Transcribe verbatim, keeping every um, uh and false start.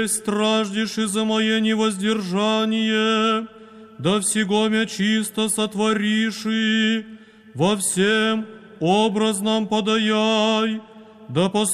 страждешь и за мое невоздержание, да всего мя чисто сотворишь и во всем образ нам подаяй, да